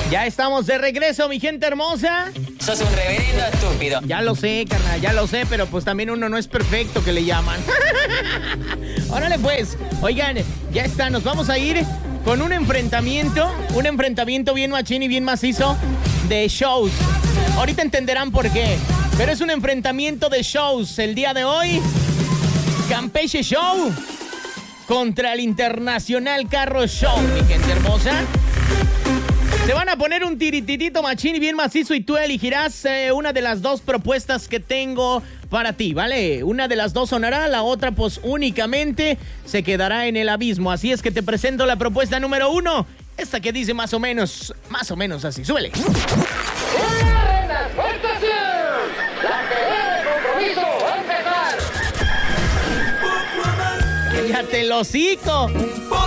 Ya estamos de regreso, mi gente hermosa. Sos un reverendo estúpido. Ya lo sé, carnal, ya lo sé, pero pues también uno no es perfecto, que le llaman. Órale pues, oigan, ya está, nos vamos a ir con un enfrentamiento bien machín y bien macizo de shows. Ahorita entenderán por qué, pero es un enfrentamiento de shows el día de hoy. Campeche Show contra el Internacional Carro Show, mi gente hermosa. Se van a poner un tirititito machín y bien macizo y tú elegirás una de las dos propuestas que tengo para ti, ¿vale? Una de las dos sonará, la otra pues únicamente se quedará en el abismo. Así es que te presento la propuesta número 1, esta que dice más o menos así. ¡Súbele! ¡Cállate el hocico!